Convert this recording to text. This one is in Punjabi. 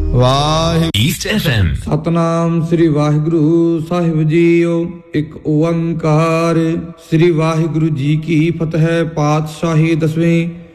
ਵਾਹਿ ਈਸਟ FM। ਸਤਨਾਮ ਸ੍ਰੀ ਵਾਹਿਗੁਰੂ ਸਾਹਿਬ ਜੀਓ। ਇੱਕ ਓੰਕਾਰ। ਸ੍ਰੀ ਵਾਹਿਗੁਰੂ ਜੀ ਕੀ ਫਤਿਹ। ਪਾਤਸ਼ਾਹੀ 10ਵੀਂ।